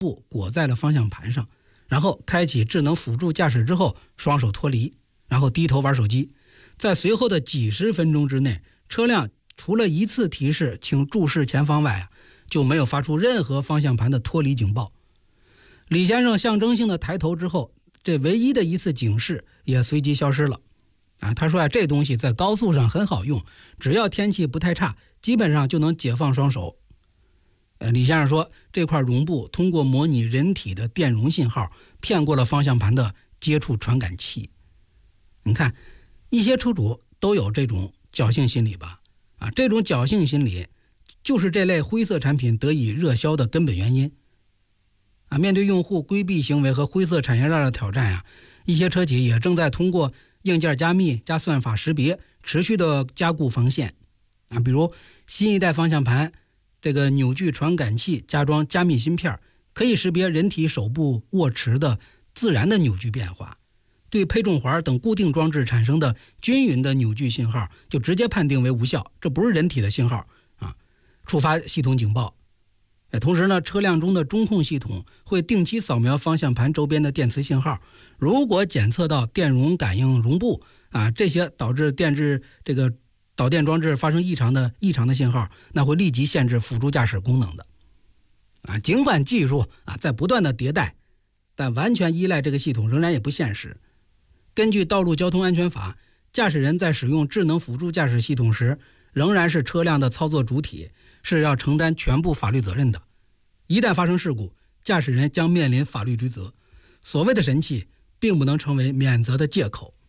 部裹在了方向盘上，然后开启智能辅助驾驶之后，双手脱离，然后低头玩手机。在随后的几十分钟之内，车辆除了一次提示请注视前方外就没有发出任何方向盘的脱离警报。李先生象征性的抬头之后，这唯一的一次警示也随即消失了。他说这东西在高速上很好用，只要天气不太差，基本上就能解放双手。李先生说，这块绒布通过模拟人体的电容信号，骗过了方向盘的接触传感器。你看，一些车主都有这种侥幸心理吧？这种侥幸心理就是这类灰色产品得以热销的根本原因。面对用户规避行为和灰色产业链的挑战一些车企也正在通过硬件加密加算法识别，持续的加固防线。比如新一代方向盘这个扭矩传感器加装加密芯片，可以识别人体手部握持的自然的扭矩变化，对配重环等固定装置产生的均匀的扭矩信号就直接判定为无效，这不是人体的信号触发系统警报。同时呢，车辆中的中控系统会定期扫描方向盘周边的电磁信号，如果检测到电容感应绒布这些导致这个导电装置发生异常的信号，那会立即限制辅助驾驶功能的。尽管技术在不断的迭代，但完全依赖这个系统仍然也不现实。根据道路交通安全法，驾驶人在使用智能辅助驾驶系统时，仍然是车辆的操作主体，是要承担全部法律责任的。一旦发生事故，驾驶人将面临法律追责。所谓的神器并不能成为免责的借口。